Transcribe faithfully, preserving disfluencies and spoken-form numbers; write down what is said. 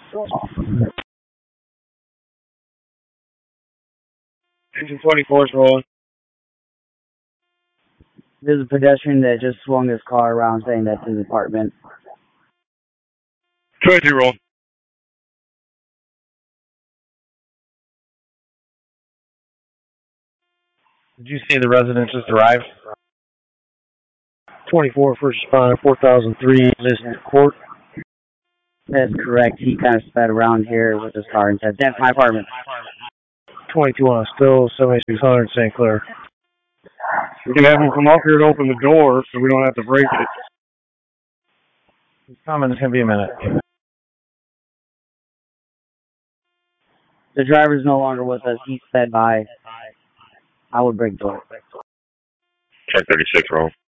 Engine twenty-four is rolling. There's a pedestrian that just swung his car around saying that's his apartment. twenty-three roll. Did you say the resident just arrived? twenty-four, first responder, four thousand three, listening to court. That's correct. He kind of sped around here with his car and said, that's my apartment. twenty-two on still, seventy-six hundred Saint Clair. We can have him come up here and open the door so we don't have to break it. He's coming. It's going to be a minute. The driver's no longer with us. He sped by. I would break door. ten thirty-six roll.